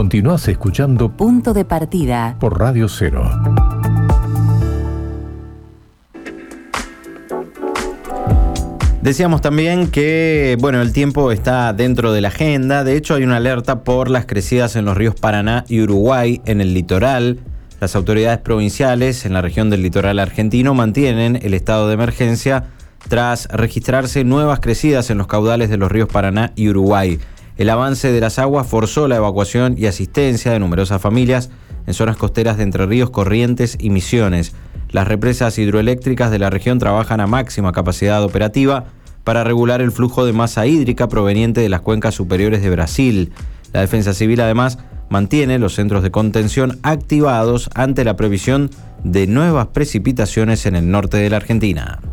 Continuás escuchando Punto de Partida por Radio 0. Decíamos también que, el tiempo está dentro de la agenda. De hecho, hay una alerta por las crecidas en los ríos Paraná y Uruguay en el litoral. Las autoridades provinciales en la región del litoral argentino mantienen el estado de emergencia tras registrarse nuevas crecidas en los caudales de los ríos Paraná y Uruguay. El avance de las aguas forzó la evacuación y asistencia de numerosas familias en zonas costeras de Entre Ríos, Corrientes y Misiones. Las represas hidroeléctricas de la región trabajan a máxima capacidad operativa para regular el flujo de masa hídrica proveniente de las cuencas superiores de Brasil. La Defensa Civil además mantiene los centros de contención activados ante la previsión de nuevas precipitaciones en el norte de la Argentina.